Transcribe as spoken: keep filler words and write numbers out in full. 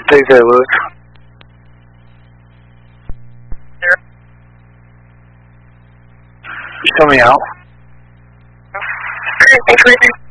Stay there, Lewis. Show me out. Thanks for listening.